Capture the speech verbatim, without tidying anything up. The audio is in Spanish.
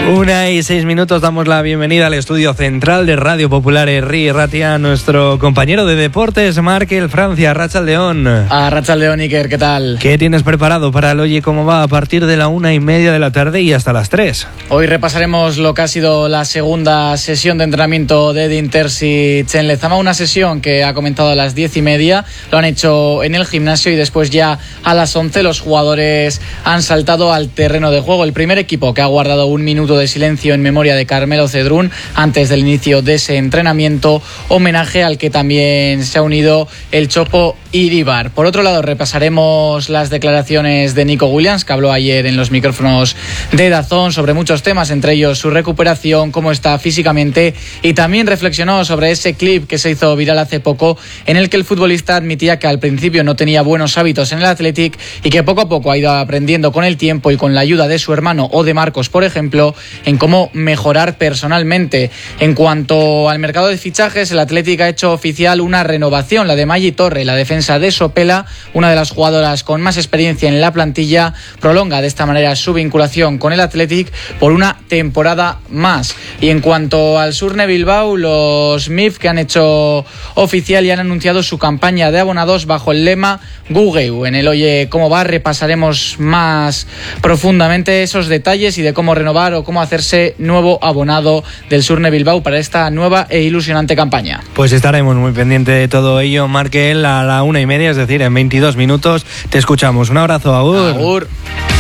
Una y seis minutos, damos la bienvenida al estudio central de Radio Popular Herri Ratia a nuestro compañero de deportes, Markel Francia. Arratsaldeon. Arratsaldeon, Iker, ¿qué tal? ¿Qué tienes preparado para el Oye Cómo Va a partir de la una y media de la tarde y hasta las tres? Hoy repasaremos lo que ha sido la segunda sesión de entrenamiento de Edin Terzic en Lezama, una sesión que ha comenzado a las diez y media, lo han hecho en el gimnasio y después ya a las once los jugadores han saltado al terreno de juego. El primer equipo que ha guardado un minuto de silencio en memoria de Carmelo Cedrún antes del inicio de ese entrenamiento, homenaje al que también se ha unido el Chopo Iribar. Por otro lado, repasaremos las declaraciones de Nico Williams, que habló ayer en los micrófonos de DAZN sobre muchos temas, entre ellos su recuperación, cómo está físicamente, y también reflexionó sobre ese clip que se hizo viral hace poco en el que el futbolista admitía que al principio no tenía buenos hábitos en el Athletic y que poco a poco ha ido aprendiendo con el tiempo y con la ayuda de su hermano o de Marcos, por ejemplo, en cómo mejorar personalmente. En cuanto al mercado de fichajes, el Athletic ha hecho oficial una renovación, la de Maggi Torre, la defensa de Sopela, una de las jugadoras con más experiencia en la plantilla, prolonga de esta manera su vinculación con el Athletic por una temporada más. Y en cuanto al Surne Bilbao, los M I F que han hecho oficial y han anunciado su campaña de abonados bajo el lema Gugeu. En el Oye Cómo Va repasaremos más profundamente esos detalles y de cómo renovar o cómo hacerse nuevo abonado del Surne Bilbao para esta nueva e ilusionante campaña. Pues estaremos muy pendientes de todo ello, Markel, a la una y media, es decir, en veintidós minutos. Te escuchamos. Un abrazo, agur. Agur.